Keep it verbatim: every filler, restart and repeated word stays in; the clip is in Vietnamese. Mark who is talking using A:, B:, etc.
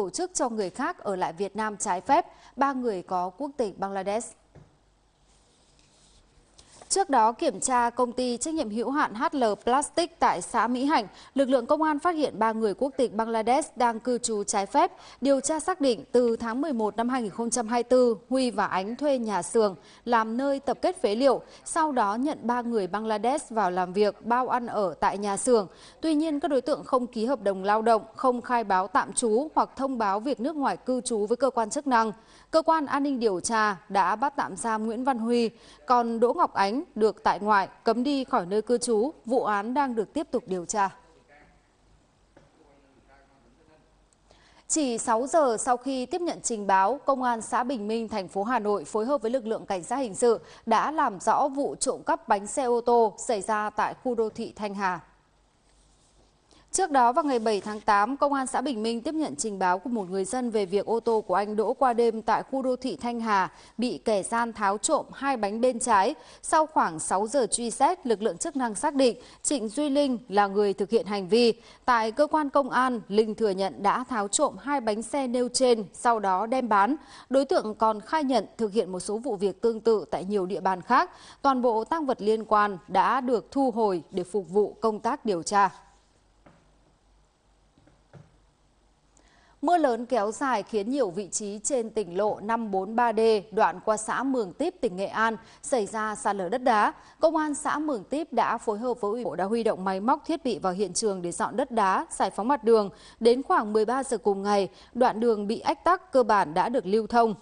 A: tổ chức cho người khác ở lại Việt Nam trái phép, ba người có quốc tịch Bangladesh. Trước đó kiểm tra công ty trách nhiệm hữu hạn hát lờ Plastic tại xã Mỹ Hạnh, lực lượng công an phát hiện ba người quốc tịch Bangladesh đang cư trú trái phép. Điều tra xác định từ tháng mười một năm hai nghìn không trăm hai mươi tư, Huy và Ánh thuê nhà xưởng làm nơi tập kết phế liệu, sau đó nhận ba người Bangladesh vào làm việc bao ăn ở tại nhà xưởng. Tuy nhiên, các đối tượng không ký hợp đồng lao động, không khai báo tạm trú hoặc thông báo việc nước ngoài cư trú với cơ quan chức năng. Cơ quan an ninh điều tra đã bắt tạm giam Nguyễn Văn Huy, còn Đỗ Ngọc Ánh được tại ngoại, cấm đi khỏi nơi cư trú. Vụ án đang được tiếp tục điều tra. Chỉ sáu giờ sau khi tiếp nhận trình báo, Công an xã Bình Minh, thành phố Hà Nội phối hợp với lực lượng cảnh sát hình sự đã làm rõ vụ trộm cắp bánh xe ô tô xảy ra tại khu đô thị Thanh Hà. Trước đó vào ngày bảy tháng tám, Công an xã Bình Minh tiếp nhận trình báo của một người dân về việc ô tô của anh đỗ qua đêm tại khu đô thị Thanh Hà bị kẻ gian tháo trộm hai bánh bên trái. Sau khoảng sáu giờ truy xét, lực lượng chức năng xác định Trịnh Duy Linh là người thực hiện hành vi. Tại cơ quan công an, Linh thừa nhận đã tháo trộm hai bánh xe nêu trên, sau đó đem bán. Đối tượng còn khai nhận thực hiện một số vụ việc tương tự tại nhiều địa bàn khác. Toàn bộ tang vật liên quan đã được thu hồi để phục vụ công tác điều tra. Mưa lớn kéo dài khiến nhiều vị trí trên tỉnh lộ năm bốn ba D đoạn qua xã Mường Tiếp, tỉnh Nghệ An xảy ra sạt lở đất đá. Công an xã Mường Tiếp đã phối hợp với Ủy bộ đã huy động máy móc thiết bị vào hiện trường để dọn đất đá, giải phóng mặt đường. Đến khoảng mười ba giờ cùng ngày, đoạn đường bị ách tắc cơ bản đã được lưu thông.